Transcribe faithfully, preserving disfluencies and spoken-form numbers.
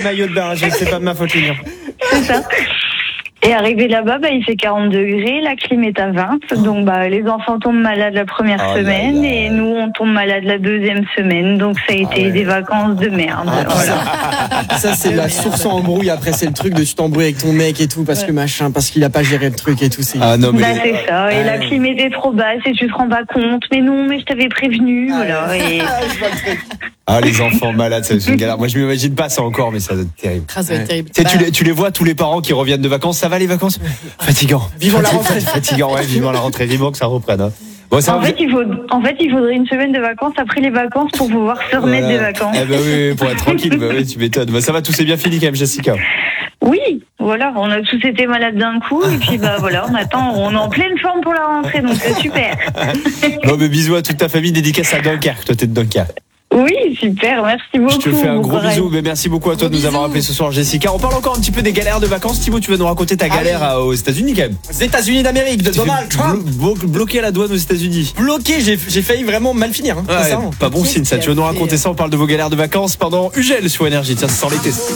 maillot de bain. C'est pas de ma faute, Lilian. C'est ça. Et arrivé là-bas, bah, il fait quarante degrés, la clim est à vingt, donc bah, les enfants tombent malades la première Oh semaine là là. et nous on tombe malade la deuxième semaine, donc ça a été Ah ouais. des vacances de merde. Ah, Voilà. Ça, c'est la source à embrouille. Après, c'est le truc de tu t'embrouilles avec ton mec et tout, parce que machin, parce qu'il a pas géré le truc et tout. C'est... Ah non, mais. Bah, c'est ça, et Ah, la ouais. clim était trop basse et tu te rends pas compte, mais non, mais je t'avais prévenu, voilà. Et... Ah, les enfants malades, c'est une galère. Moi, je m'imagine pas ça encore, mais ça doit être terrible. Ah, ça va être Ouais. terrible. Tu sais, tu Bah, les, tu les vois, tous les parents qui reviennent de vacances. Ça va les vacances? Fatigant. Vivons la rentrée. Fatigant, ouais, vivant la rentrée. Vivant que ça reprenne. Hein. Bon, ça En va, fait, il faut, en fait, il faudrait une semaine de vacances après les vacances pour pouvoir se remettre Voilà. des vacances. Eh ben oui, oui, pour être tranquille, bah oui, tu m'étonnes. Bah, ça va, tout s'est bien fini quand même, Jessica. Oui, voilà, on a tous été malades d'un coup et puis bah voilà, on attend, on est en pleine forme pour la rentrée, donc c'est super. Bon, mais bisous à toute ta famille, dédicace à Dunkerque. Toi, t'es de Dunkerque. Oui, super, merci beaucoup. Je te fais un bon gros courage. bisou, mais merci beaucoup à toi de nous avoir appelé ce soir, Jessica. On parle encore un petit peu des galères de vacances. Thibaut, tu vas nous raconter ta galère à- aux États-Unis quand même. Les États-Unis d'Amérique, de Tu Donald fais Trump. blo- blo- bloqué à la douane aux États-Unis. Bloqué, j'ai, j'ai failli vraiment mal finir. Hein, Ouais, sincèrement. pas bon signe ça. Tu vas nous raconter ça. On parle de vos galères de vacances pendant U G L sur Énergie. Tiens, ça sent l'été.